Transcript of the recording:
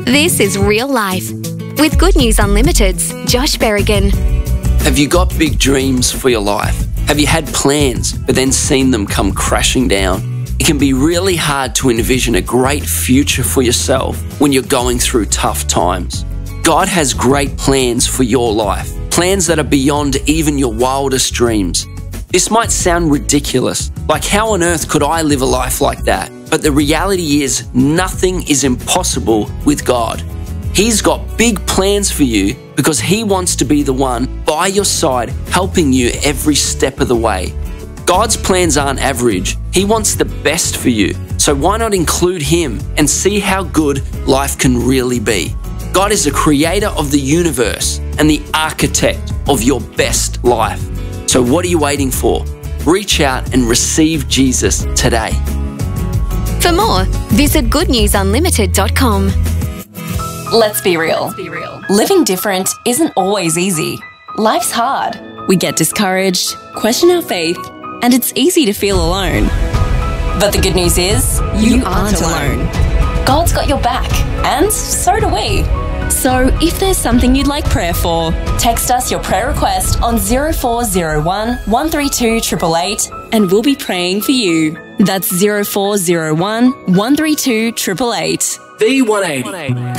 This is Real Life with Good News Unlimited's Josh Berrigan. Have you got big dreams for your life? Have you had plans but then seen them come crashing down? It can be really hard to envision a great future for yourself when you're going through tough times. God has great plans for your life, plans that are beyond even your wildest dreams. This might sound ridiculous, like how on earth could I live a life like that? But the reality is nothing is impossible with God. He's got big plans for you because He wants to be the one by your side, helping you every step of the way. God's plans aren't average. He wants the best for you. So why not include Him and see how good life can really be? God is the creator of the universe and the architect of your best life. So what are you waiting for? Reach out and receive Jesus today. For more, visit goodnewsunlimited.com. Let's be real. Living different isn't always easy. Life's hard. We get discouraged, question our faith, and it's easy to feel alone. But the good news is, you aren't alone. God's got your back, and so do we. So if there's something you'd like prayer for, text us your prayer request on 0401 132 888 and we'll be praying for you. That's 0401 132 888. V180.